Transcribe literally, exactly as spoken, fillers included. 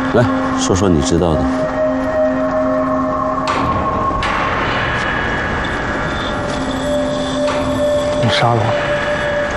来说说你知道的。 你杀了我。